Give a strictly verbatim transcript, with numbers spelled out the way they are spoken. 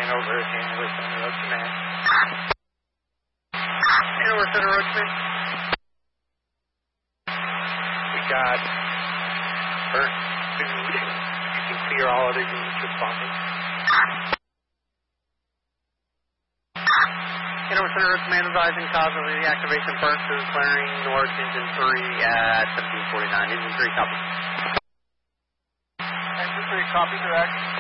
over, Hanover Center Road Command. Hanover Center Road Command. We got burnt food. You can clear all other units responding. Hanover Center Road Command advising cause of the activation burnt food clearing north engine three at seventeen forty-nine. Engine three, copy. Engine three, copy direct.